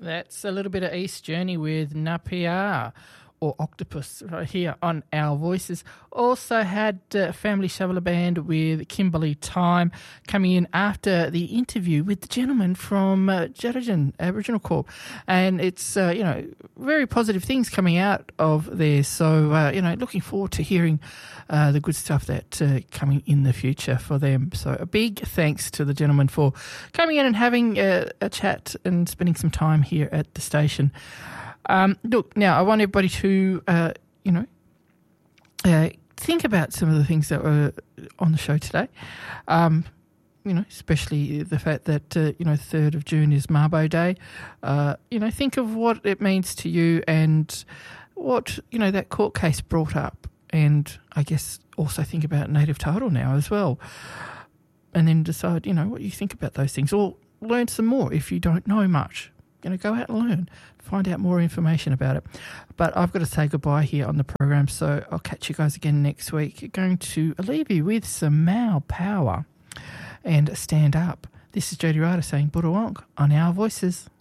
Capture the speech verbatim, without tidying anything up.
That's a little bit of East Journey with Napier or Octopus right here on Our Voices. Also had uh, Family Shoveler Band with Kimberly Time coming in after the interview with the gentleman from uh, Jarajan Aboriginal Corp. And it's, uh, you know, very positive things coming out of there. So, uh, you know, looking forward to hearing uh, the good stuff that uh, coming in the future for them. So a big thanks to the gentleman for coming in and having a, a chat and spending some time here at the station. Um, look, now I want everybody to, uh, you know, uh, think about some of the things that were on the show today. Um, you know, especially the fact that, uh, you know, third of June is Mabo Day. Uh, you know, think of what it means to you and what, you know, that court case brought up. And I guess also think about native title now as well. And then decide, you know, what you think about those things. Or learn some more if you don't know much. You know, go out and learn, find out more information about it. But I've got to say goodbye here on the program, so I'll catch you guys again next week. Going to leave you with some Mau Power and Stand Up. This is Jody Ryder saying Budawonk on Our Voices.